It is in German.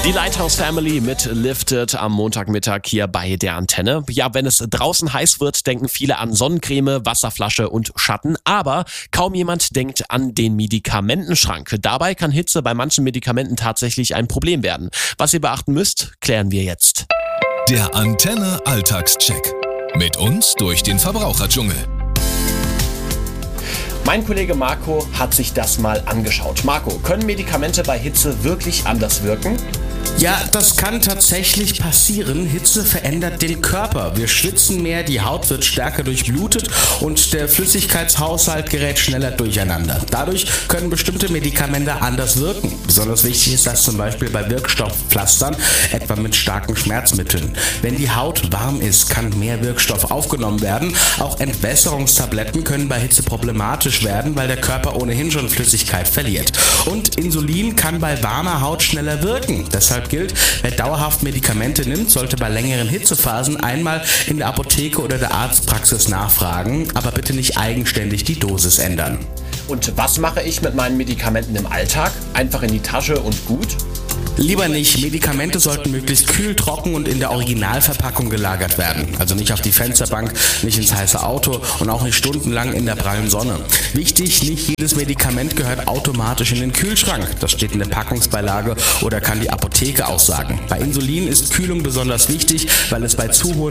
Die Lighthouse Family mit Lifted am Montagmittag hier bei der Antenne. Ja, wenn es draußen heiß wird, denken viele an Sonnencreme, Wasserflasche und Schatten. Aber kaum jemand denkt an den Medikamentenschrank. Dabei kann Hitze bei manchen Medikamenten tatsächlich ein Problem werden. Was ihr beachten müsst, klären wir jetzt. Der Antenne Alltagscheck. Mit uns durch den Verbraucherdschungel. Mein Kollege Marco hat sich das mal angeschaut. Marco, können Medikamente bei Hitze wirklich anders wirken? Ja, das kann tatsächlich passieren. Hitze verändert den Körper. Wir schwitzen mehr, die Haut wird stärker durchblutet und der Flüssigkeitshaushalt gerät schneller durcheinander. Dadurch können bestimmte Medikamente anders wirken. Besonders wichtig ist das zum Beispiel bei Wirkstoffpflastern, etwa mit starken Schmerzmitteln. Wenn die Haut warm ist, kann mehr Wirkstoff aufgenommen werden. Auch Entwässerungstabletten können bei Hitze problematisch werden, weil der Körper ohnehin schon Flüssigkeit verliert. Und Insulin kann bei warmer Haut schneller wirken. Deshalb gilt, wer dauerhaft Medikamente nimmt, sollte bei längeren Hitzephasen einmal in der Apotheke oder der Arztpraxis nachfragen, aber bitte nicht eigenständig die Dosis ändern. Und was mache ich mit meinen Medikamenten im Alltag? Einfach in die Tasche und gut? Lieber nicht. Medikamente sollten möglichst kühl, trocken und in der Originalverpackung gelagert werden. Also nicht auf die Fensterbank, nicht ins heiße Auto und auch nicht stundenlang in der prallen Sonne. Wichtig, nicht jedes Medikament gehört automatisch in den Kühlschrank. Das steht in der Packungsbeilage oder kann die Apotheke auch sagen. Bei Insulin ist Kühlung besonders wichtig, weil es bei zu hohen